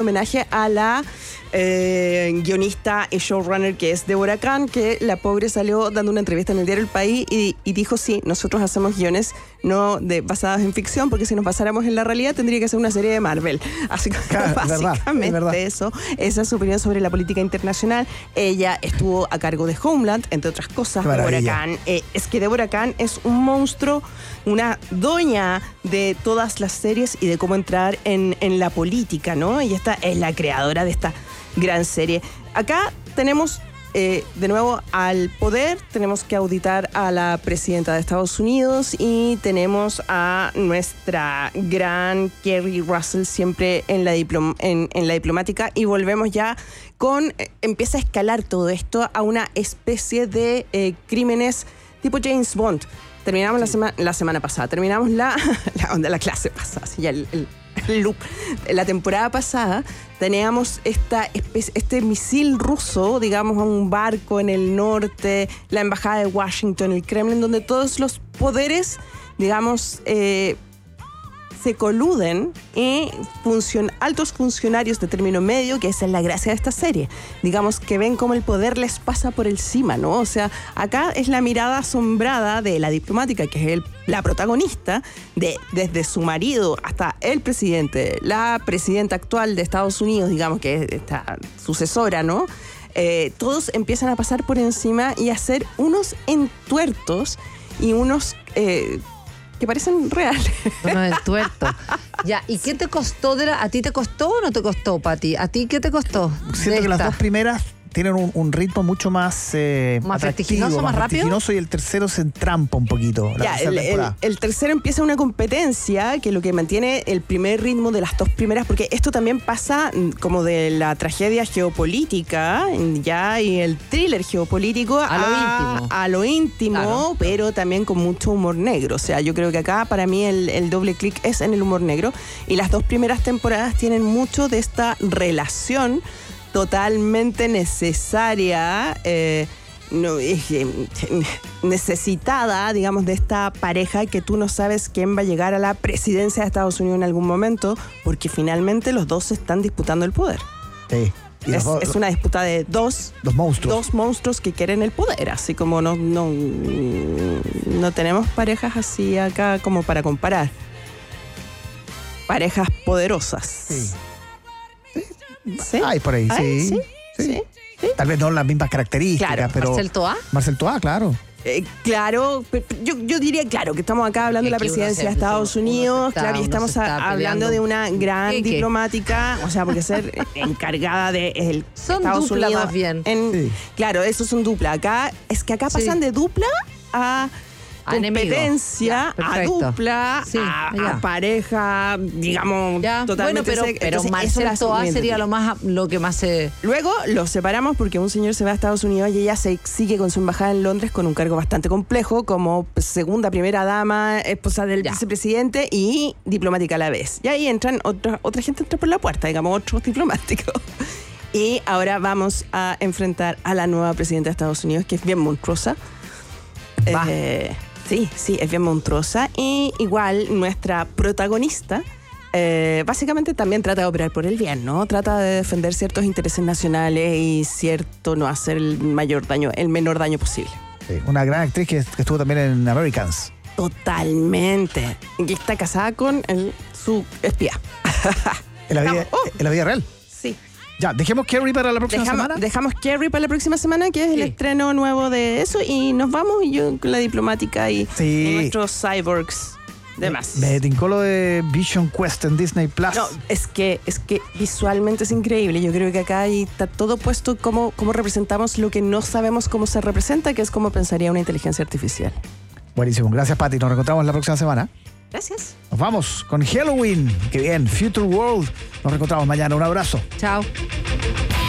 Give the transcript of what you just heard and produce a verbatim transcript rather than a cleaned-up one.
homenaje a la eh, guionista y showrunner que es Deborah Kahn, que la pobre salió dando una entrevista en el diario El País y, y dijo, sí, nosotros hacemos guiones no de, basados en ficción, porque si nos basáramos en la realidad tendría que ser una serie de Marvel. Así que claro, básicamente es verdad, eso, esa es su opinión sobre la política internacional. Ella estuvo a cargo de Homeland, entre otras cosas. Deborah Kahn, eh, es que Deborah Kahn es un monstruo, una doña de todas las series y de cómo entrar en, en la política, ¿no? Y esta es la creadora de esta gran serie. Acá tenemos eh, de nuevo al poder, tenemos que auditar a la presidenta de Estados Unidos y tenemos a nuestra gran Kerry Russell siempre en la, diplom- en, en la diplomática, y volvemos ya con, eh, empieza a escalar todo esto a una especie de eh, crímenes tipo James Bond. Terminamos sí. la, sema- la semana pasada, terminamos la, la, la, la clase pasada, así ya el, el el loop. La temporada pasada teníamos esta especie, este misil ruso, digamos, a un barco en el norte, la embajada de Washington, el Kremlin, donde todos los poderes, digamos, eh, se coluden y funcion, altos funcionarios de término medio, que esa es la gracia de esta serie. Digamos que ven cómo el poder les pasa por encima, ¿no? O sea, acá es la mirada asombrada de la diplomática, que es el, la protagonista, de, desde su marido hasta el presidente, la presidenta actual de Estados Unidos, digamos que es esta sucesora, ¿no? Eh, todos empiezan a pasar por encima y a hacer unos entuertos y unos... Eh, que parecen reales. Bueno, el tuerto. Ya, ¿y qué te costó? De la, ¿A ti te costó o no te costó, Pati? ¿A ti qué te costó? Siento que las dos primeras tienen un, un ritmo mucho más eh, más atractivo, vertiginoso, más, más rápido. vertiginoso, y el tercero se entrampa un poquito. La ya, el, el, el tercero empieza una competencia que lo que mantiene el primer ritmo de las dos primeras, porque esto también pasa como de la tragedia geopolítica ya y el thriller geopolítico a, a lo íntimo, a lo íntimo claro. Pero también con mucho humor negro. O sea, yo creo que acá para mí el, el doble clic es en el humor negro, y las dos primeras temporadas tienen mucho de esta relación totalmente necesaria, eh, no, eh, necesitada, digamos, de esta pareja que tú no sabes quién va a llegar a la presidencia de Estados Unidos en algún momento, porque finalmente los dos están disputando el poder. Sí. Es, dos, es una disputa de dos, dos monstruos. Dos monstruos que quieren el poder, así como no, no, no tenemos parejas así acá como para comparar. Parejas poderosas. Sí. ¿Sí? Ay, por ahí, Ay, sí. ¿sí? Sí. ¿Sí? ¿Sí? Tal vez no las mismas características, claro. pero... ¿Marcel Toá? Marcel Toá, claro. Eh, claro, yo, yo diría, claro, que estamos acá hablando de la presidencia de Estados Unidos, está, claro, y estamos a, hablando de una gran ¿Qué, diplomática, qué? O sea, porque ser encargada de el son Estados dupla Unidos. Más bien. En, sí. Claro, eso son dupla. Acá, es que acá pasan sí. de dupla a... A competencia, ya, a dupla, sí, a, a pareja, digamos, ya. totalmente. Bueno, pero, pero Marcel Toá sería lo más lo que más se... Luego los separamos porque un señor se va a Estados Unidos y ella se sigue con su embajada en Londres con un cargo bastante complejo como segunda primera dama, esposa del ya. vicepresidente y diplomática a la vez. Y ahí entran otra, otra gente entra por la puerta, digamos, otros diplomáticos. Y ahora vamos a enfrentar a la nueva presidenta de Estados Unidos, que es bien monstruosa. Eh, Sí, sí, es bien monstruosa. Y igual nuestra protagonista eh, básicamente también trata de operar por el bien, ¿no? Trata de defender ciertos intereses nacionales y cierto no hacer el mayor daño, el menor daño posible. Sí, una gran actriz que, que estuvo también en Americans. Totalmente. Y está casada con el, su espía. ¿En la vida, oh. ¿en la vida real? Sí. Ya, dejemos Kerry para la próxima dejamos, semana. Dejamos Kerry para la próxima semana, que es sí. el estreno nuevo de eso, y nos vamos, y yo con la diplomática y, sí. y nuestros cyborgs demás. Me tincó lo de Vision Quest en Disney Plus. No, es que, es que visualmente es increíble. Yo creo que acá está todo puesto como, como representamos lo que no sabemos cómo se representa, que es como pensaría una inteligencia artificial. Buenísimo, gracias Pati, nos reencontramos la próxima semana. Gracias. Nos vamos con Halloween. Qué bien, Future World. Nos reencontramos mañana. Un abrazo. Chao.